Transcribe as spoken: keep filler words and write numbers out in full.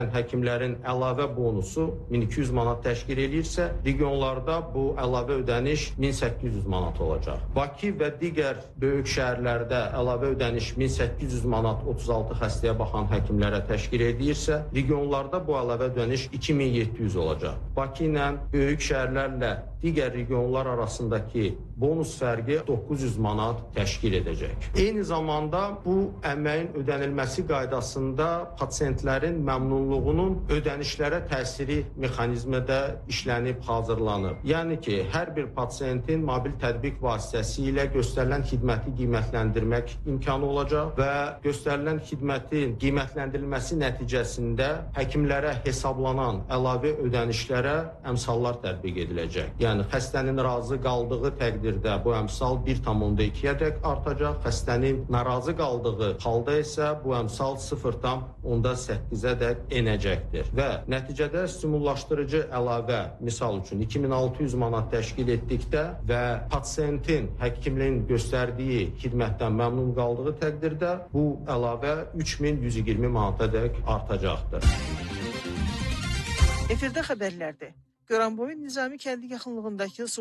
Həkimlərin əlavə bonusu min iki yüz manat təşkil edirsə, regionlarda bu əlavə ödəniş min səkkiz yüz manat olacaq. Bakı və digər böyük şəhərlərdə əlavə ödəniş min səkkiz yüz manat otuz altı xəstəyə baxan həkimlərə təşkil edirsə, regionlarda bu əlavə ödəniş iki min yeddi yüz olacaq. Bakı ilə böyük şəhərlərlə digər regionlar arasındakı bonus fərqi doqquz yüz manat təşkil edəcək. Eyni zamanda bu əməyin ödənilməsi qaydasında pasientlərin məmnunluğunun ödənişlərə təsiri mexanizmi də işlənib, hazırlanıb. Yəni ki, hər bir pasientin mobil tətbiq vasitəsilə göstərilən xidməti qiymətləndirmək imkanı olacaq və göstərilən xidmətin qiymətləndirilməsi nəticəsində həkimlərə hesablanan əlavə ödənişlərə əmsallar tətbiq ediləcək. Yəni xəstənin razı qaldığı təqdirdə bu əmsal bir tam onda ikiyədək artacaq. Xəstənin narazı qaldığı halda isə bu əmsal sıfır tam onda səkkizədək enəcəkdir. Və nəticədə stimullaşdırıcı əlavə, misal üçün iki min altı yüz manat təşkil etdikdə və pasientin həkimliyin göstərdiyi xidmətdən məmnun qaldığı təqdirdə bu əlavə üç min yüz iyirmi manatadək artacaqdır. Efirdə xəbərlərdir. Goranboyun Nizami kəndi yaxınlığındakı